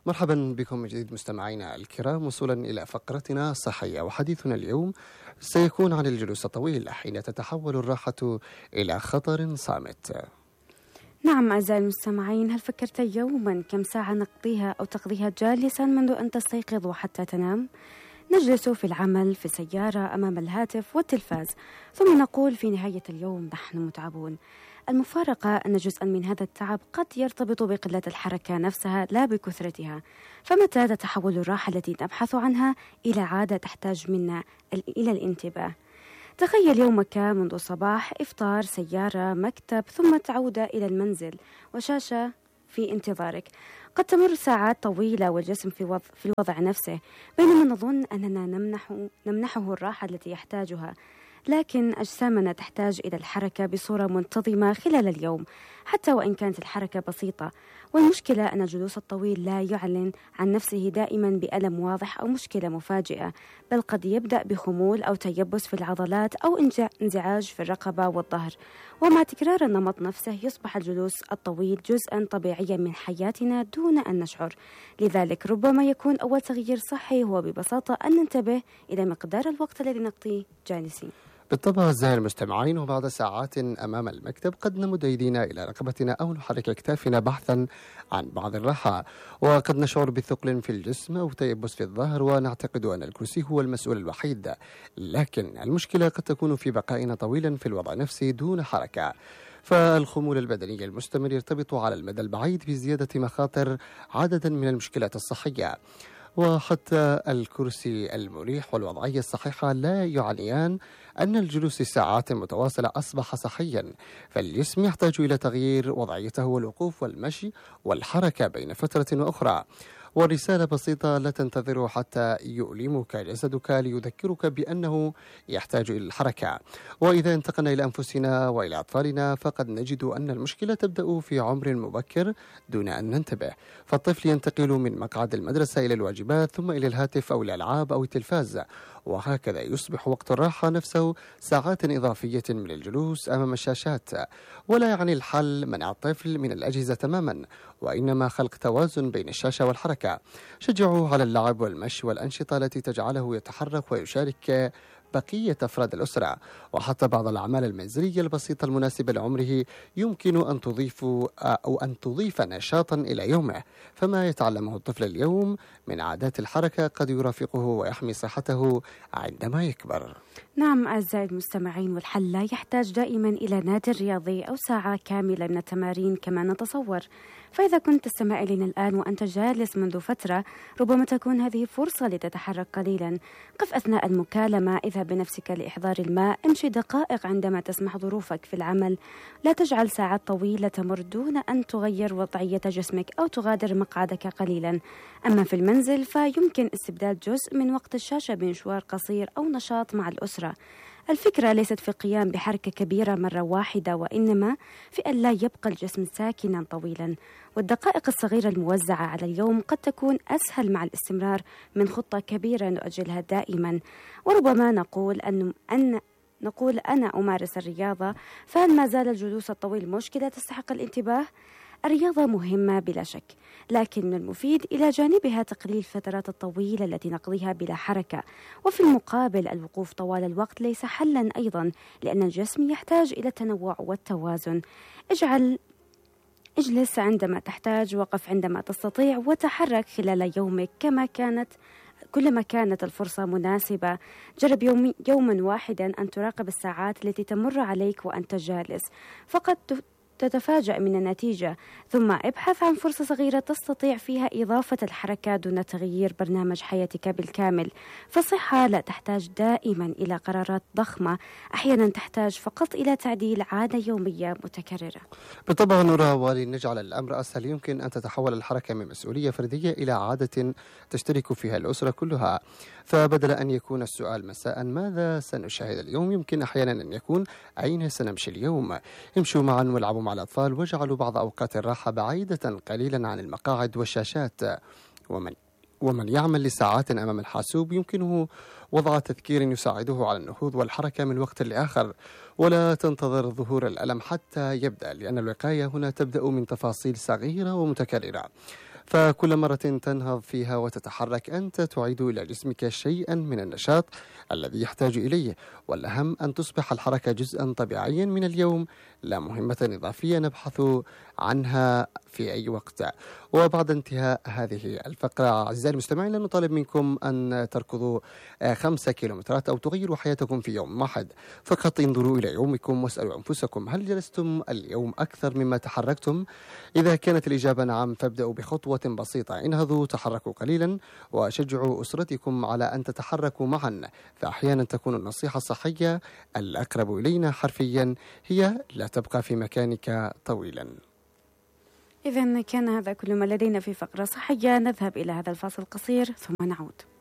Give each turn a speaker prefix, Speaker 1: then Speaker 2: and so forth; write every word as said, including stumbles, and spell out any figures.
Speaker 1: مرحبا بكم من جديد مستمعينا الكرام، وصولا إلى فقرتنا الصحية، وحديثنا اليوم سيكون عن الجلوس الطويل حين تتحول الراحة إلى خطر صامت.
Speaker 2: نعم أعزائي المستمعين، هل فكرت يوما كم ساعة نقضيها أو تقضيها جالسا منذ أن تستيقظ وحتى تنام؟ نجلس في العمل، في السيارة، أمام الهاتف والتلفاز، ثم نقول في نهاية اليوم نحن متعبون. المفارقة أن جزءا من هذا التعب قد يرتبط بقلة الحركة نفسها لا بكثرتها. فمتى تتحول الراحة التي نبحث عنها إلى عادة تحتاج منا إلى الانتباه؟ تخيل يومك منذ الصباح، إفطار، سيارة، مكتب، ثم تعود إلى المنزل وشاشة في انتظارك. قد تمر ساعات طويلة والجسم في وضع, في الوضع نفسه، بينما نظن أننا نمنح نمنحه الراحة التي يحتاجها. لكن أجسامنا تحتاج إلى الحركة بصورة منتظمة خلال اليوم، حتى وإن كانت الحركة بسيطة. والمشكلة أن الجلوس الطويل لا يعلن عن نفسه دائما بألم واضح أو مشكلة مفاجئة، بل قد يبدأ بخمول أو تيبس في العضلات أو انزعاج في الرقبة والظهر. ومع تكرار النمط نفسه يصبح الجلوس الطويل جزءا طبيعيا من حياتنا دون أن نشعر. لذلك ربما يكون أول تغيير صحي هو ببساطة أن ننتبه إلى مقدار الوقت الذي نقضيه جالسين.
Speaker 1: بالطبع أعزائي المستمعين، وبعد ساعات أمام المكتب قد نمد أيدينا إلى رقبتنا أو نحرك أكتافنا بحثا عن بعض الراحة، وقد نشعر بثقل في الجسم أو تيبس في الظهر ونعتقد أن الكرسي هو المسؤول الوحيد. لكن المشكلة قد تكون في بقائنا طويلا في الوضع نفسه دون حركة. فالخمول البدني المستمر يرتبط على المدى البعيد بزيادة مخاطر عددا من المشكلات الصحية. وحتى الكرسي المريح والوضعية الصحيحة لا يعنيان أن الجلوس ساعات متواصلة أصبح صحيا، فالجسم يحتاج إلى تغيير وضعيته والوقوف والمشي والحركة بين فترة وأخرى. ورسالة بسيطة: لا تنتظر حتى يؤلمك جسدك ليذكرك بأنه يحتاج إلى الحركة. وإذا انتقلنا إلى أنفسنا وإلى أطفالنا، فقد نجد أن المشكلة تبدأ في عمر مبكر دون أن ننتبه. فالطفل ينتقل من مقعد المدرسة إلى الواجبات، ثم إلى الهاتف أو الألعاب أو التلفاز، وهكذا يصبح وقت الراحة نفسه ساعات إضافية من الجلوس أمام الشاشات. ولا يعني الحل منع الطفل من الأجهزة تماما، وإنما خلق توازن بين الشاشة والحركة. شجعوه على اللعب والمشي والأنشطة التي تجعله يتحرك ويشارك بقية أفراد الأسرة. وحتى بعض الأعمال المنزلية البسيطة المناسبة لعمره يمكن أن تضيف أو أن تضيف نشاطا إلى يومه. فما يتعلمه الطفل اليوم من عادات الحركة قد يرافقه ويحمي صحته عندما يكبر.
Speaker 2: نعم أعزائي المستمعين، والحل لا يحتاج دائما إلى نادي رياضي أو ساعة كاملة من التمارين كما نتصور. فإذا كنت تستمع إلينا الآن وأنت جالس منذ فترة، ربما تكون هذه فرصة لتتحرك قليلا. قف أثناء المكالمة، اذهب بنفسك لإحضار الماء، امشي دقائق عندما تسمح ظروفك في العمل. لا تجعل ساعات طويلة تمر دون أن تغير وضعية جسمك أو تغادر مقعدك قليلا. أما في المنزل فيمكن استبدال جزء من وقت الشاشة بمشوار قصير أو نشاط مع الأسرة. الفكرة ليست في القيام بحركة كبيرة مرة واحدة، وإنما في أن لا يبقى الجسم ساكنا طويلا. والدقائق الصغيرة الموزعة على اليوم قد تكون أسهل مع الاستمرار من خطة كبيرة نؤجلها دائما. وربما نقول أن أن نقول أنا أمارس الرياضة، فهل ما زال الجلوس الطويل مشكلة تستحق الانتباه؟ الرياضة مهمة بلا شك، لكن من المفيد إلى جانبها تقليل الفترات الطويلة التي نقضيها بلا حركة. وفي المقابل الوقوف طوال الوقت ليس حلا أيضا، لأن الجسم يحتاج إلى التنوع والتوازن. اجعل اجلس عندما تحتاج، وقف عندما تستطيع، وتحرك خلال يومك كما كانت كلما كانت الفرصة مناسبة. جرب يومي يوما واحدا أن تراقب الساعات التي تمر عليك وأنت جالس، فقد تتفاجأ من النتيجة. ثم ابحث عن فرصة صغيرة تستطيع فيها إضافة الحركة دون تغيير برنامج حياتك بالكامل. فالصحة لا تحتاج دائما إلى قرارات ضخمة، أحيانا تحتاج فقط إلى تعديل عادة يومية متكررة.
Speaker 1: بالطبع نرى، ولنجعل الأمر أسهل يمكن أن تتحول الحركة من مسؤولية فردية إلى عادة تشترك فيها الأسرة كلها. فبدل أن يكون السؤال مساء ماذا سنشاهد اليوم، يمكن أحيانا أن يكون أين سنمشي اليوم. امشوا معا والعبوا مع الأطفال، واجعلوا بعض أوقات الراحة بعيدة قليلا عن المقاعد والشاشات. ومن ومن يعمل لساعات أمام الحاسوب يمكنه وضع تذكير يساعده على النهوض والحركة من وقت لآخر. ولا تنتظر ظهور الألم حتى يبدأ، لأن الوقاية هنا تبدأ من تفاصيل صغيرة ومتكررة. فكل مرة تنهض فيها وتتحرك أنت تعيد إلى جسمك شيئا من النشاط الذي يحتاج إليه، والأهم أن تصبح الحركة جزءا طبيعيا من اليوم، لا مهمة إضافية نبحث عنها في أي وقت. وبعد انتهاء هذه الفقرة أعزائي المستمعين نطالب منكم أن تركضوا خمسة كيلومترات أو تغيروا حياتكم في يوم واحد. فقط انظروا إلى يومكم واسألوا أنفسكم: هل جلستم اليوم أكثر مما تحركتم؟ إذا كانت الإجابة نعم فابدأوا بخطوة بسيطة، انهضوا، تحركوا قليلا، وشجعوا أسرتكم على أن تتحركوا معا. فأحيانا تكون النصيحة الصحية الأقرب إلينا حرفيا هي: لا تبقى في مكانك طويلا.
Speaker 2: إذا كان هذا كل ما لدينا في فقرة صحية، نذهب إلى هذا الفاصل القصير ثم نعود.